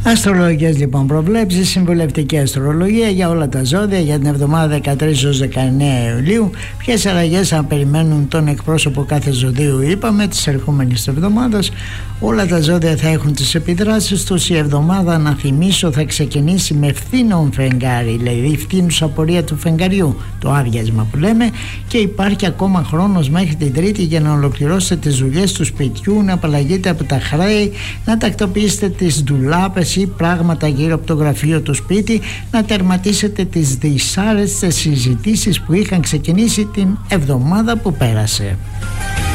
Αστρολογικές λοιπόν προβλέψεις, συμβουλευτική αστρολογία για όλα τα ζώδια για την εβδομάδα 13 έως 19 Ιουλίου. Ποιες αλλαγές θα περιμένουν τον εκπρόσωπο κάθε ζωδίου, είπαμε, της ερχόμενης εβδομάδας. Όλα τα ζώδια θα έχουν τις επιδράσεις τους. Η εβδομάδα, να θυμίσω, θα ξεκινήσει με φθήνον φεγγάρι, δηλαδή η φθήνουσα πορεία του φεγγαριού, το άδειασμα που λέμε, και υπάρχει ακόμα χρόνος μέχρι την Τρίτη για να ολοκληρώσετε τις δουλειές του σπιτιού, να απαλλαγείτε από τα χρέη, να τακτοποιήσετε τις ντουλάπες ή πράγματα γύρω από το γραφείο του σπίτι, να τερματίσετε τις δυσάρεστες συζητήσεις που είχαν ξεκινήσει την εβδομάδα που πέρασε.